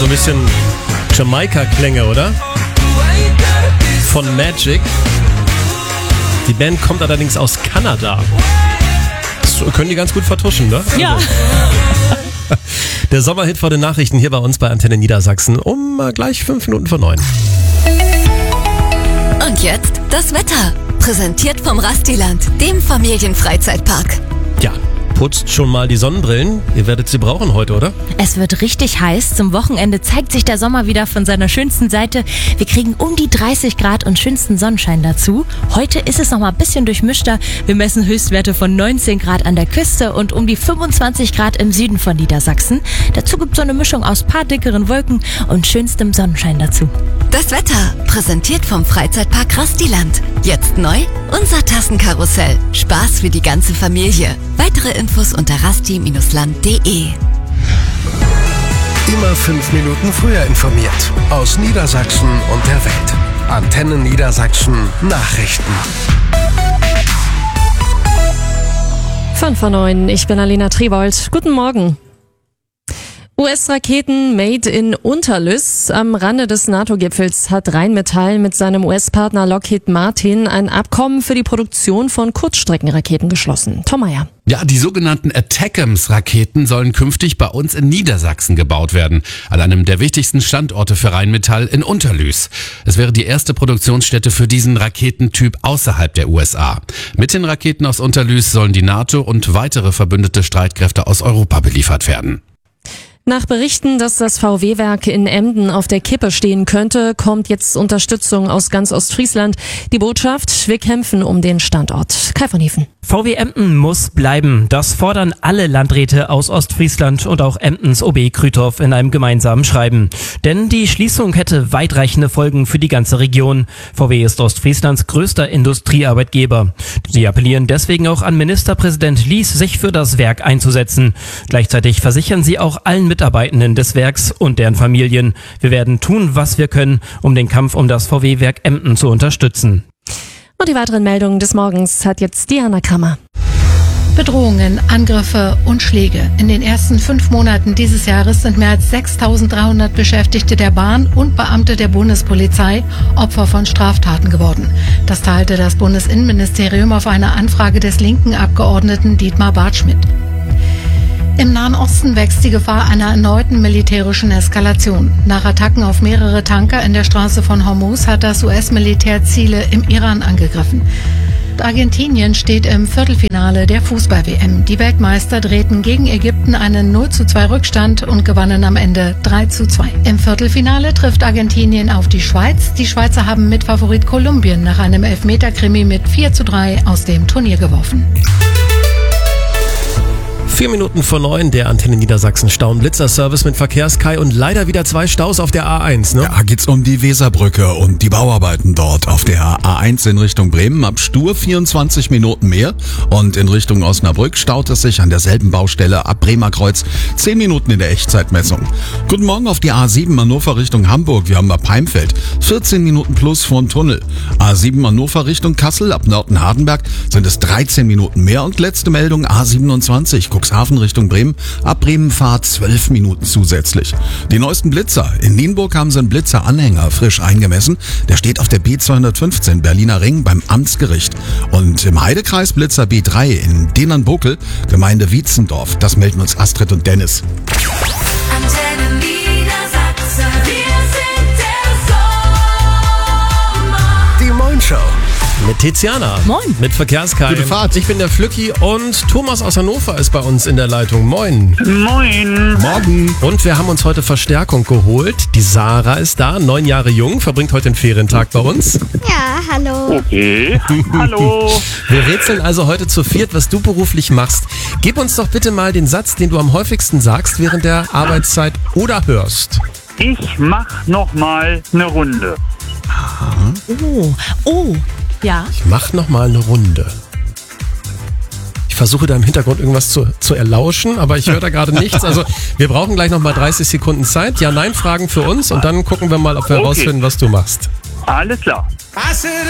ein bisschen Jamaika-Klänge, oder? Von Magic. Die Band kommt allerdings aus Kanada. Das können die ganz gut vertuschen, ne? Ja. Der Sommerhit vor den Nachrichten hier bei uns bei Antenne Niedersachsen um gleich 5 Minuten vor 9. Und jetzt das Wetter. Präsentiert vom Rastiland, dem Familienfreizeitpark. Ja, putzt schon mal die Sonnenbrillen. Ihr werdet sie brauchen heute, oder? Es wird richtig heiß. Zum Wochenende zeigt sich der Sommer wieder von seiner schönsten Seite. Wir kriegen um die 30 Grad und schönsten Sonnenschein dazu. Heute ist es noch mal ein bisschen durchmischter. Wir messen Höchstwerte von 19 Grad an der Küste und um die 25 Grad im Süden von Niedersachsen. Dazu gibt es so eine Mischung aus paar dickeren Wolken und schönstem Sonnenschein dazu. Das Wetter, präsentiert vom Freizeitpark Rastiland. Jetzt neu, unser Tassenkarussell. Spaß für die ganze Familie. Weitere Infos unter rasti-land.de. Immer 5 Minuten früher informiert. Aus Niedersachsen und der Welt. Antenne Niedersachsen Nachrichten. 5:09, ich bin Alena Triebold. Guten Morgen. US-Raketen made in Unterlüss. Am Rande des NATO-Gipfels hat Rheinmetall mit seinem US-Partner Lockheed Martin ein Abkommen für die Produktion von Kurzstreckenraketen geschlossen. Tom Meyer. Ja, die sogenannten ATACMS-Raketen sollen künftig bei uns in Niedersachsen gebaut werden, an einem der wichtigsten Standorte für Rheinmetall in Unterlüß. Es wäre die erste Produktionsstätte für diesen Raketentyp außerhalb der USA. Mit den Raketen aus Unterlüß sollen die NATO und weitere verbündete Streitkräfte aus Europa beliefert werden. Nach Berichten, dass das VW-Werk in Emden auf der Kippe stehen könnte, kommt jetzt Unterstützung aus ganz Ostfriesland. Die Botschaft: wir kämpfen um den Standort. Kai von Hefen. VW Emden muss bleiben. Das fordern alle Landräte aus Ostfriesland und auch Emdens OB Krüthoff in einem gemeinsamen Schreiben. Denn die Schließung hätte weitreichende Folgen für die ganze Region. VW ist Ostfrieslands größter Industriearbeitgeber. Sie appellieren deswegen auch an Ministerpräsident Lies, sich für das Werk einzusetzen. Gleichzeitig versichern sie auch allen Mitarbeitenden des Werks und deren Familien: wir werden tun, was wir können, um den Kampf um das VW-Werk Emden zu unterstützen. Und die weiteren Meldungen des Morgens hat jetzt Diana Krammer. Bedrohungen, Angriffe und Schläge. In den ersten 5 Monaten dieses Jahres sind mehr als 6.300 Beschäftigte der Bahn und Beamte der Bundespolizei Opfer von Straftaten geworden. Das teilte das Bundesinnenministerium auf eine Anfrage des linken Abgeordneten Dietmar Bartschmidt. Im Nahen Osten wächst die Gefahr einer erneuten militärischen Eskalation. Nach Attacken auf mehrere Tanker in der Straße von Hormuz hat das US-Militär Ziele im Iran angegriffen. Argentinien steht im Viertelfinale der Fußball-WM. Die Weltmeister drehten gegen Ägypten einen 0:2 Rückstand und gewannen am Ende 3:2. Im Viertelfinale trifft Argentinien auf die Schweiz. Die Schweizer haben Mitfavorit Kolumbien nach einem Elfmeter-Krimi mit 4:3 aus dem Turnier geworfen. 4 Minuten vor 9, der Antenne Niedersachsen Stauenblitzer-Service mit Verkehrskai und leider wieder 2 Staus auf der A1, ne? Ja, geht's um die Weserbrücke und die Bauarbeiten dort auf der A1 in Richtung Bremen. Ab Stur 24 Minuten mehr und in Richtung Osnabrück staut es sich an derselben Baustelle ab Bremer Kreuz 10 Minuten in der Echtzeitmessung. Guten Morgen auf die A7 Hannover Richtung Hamburg. Wir haben ab Heimfeld 14 Minuten plus vor dem Tunnel. A7 Hannover Richtung Kassel ab Nörten-Hardenberg sind es 13 Minuten mehr und letzte Meldung A27 Cuxhaven Richtung Bremen, ab Bremenfahrt 12 Minuten zusätzlich. Die neuesten Blitzer. In Nienburg haben sie einen Blitzer-Anhänger frisch eingemessen. Der steht auf der B215 Berliner Ring beim Amtsgericht. Und im Heidekreis Blitzer B3 in Dennern-Bokel, Gemeinde Wietzendorf. Das melden uns Astrid und Dennis. Antenne Niedersachsen, wir sind der Sommer. Die Moin-Show. Mit Tiziana. Moin. Mit Verkehrskai. Gute Fahrt. Ich bin der Flücki und Thomas aus Hannover ist bei uns in der Leitung. Moin. Moin. Morgen. Und wir haben uns heute Verstärkung geholt. Die Sarah ist da, 9 Jahre jung, verbringt heute den Ferientag bei uns. Ja, hallo. Okay. Hallo. Wir rätseln also heute zu viert, was du beruflich machst. Gib uns doch bitte mal den Satz, den du am häufigsten sagst während der Arbeitszeit oder hörst. Ich mach noch mal eine Runde. Oh, ja. Ich mach noch mal eine Runde. Ich versuche da im Hintergrund irgendwas zu erlauschen, aber ich höre da gerade nichts. Also wir brauchen gleich noch mal 30 Sekunden Zeit. Ja-Nein-Fragen für uns und dann gucken wir mal, ob wir herausfinden, was du machst. Alles klar.